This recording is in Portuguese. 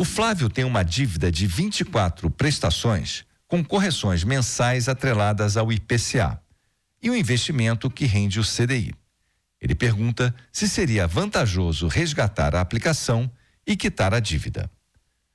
O Flávio tem uma dívida de 24 prestações com correções mensais atreladas ao IPCA e um investimento que rende o CDI. Ele pergunta se seria vantajoso resgatar a aplicação e quitar a dívida.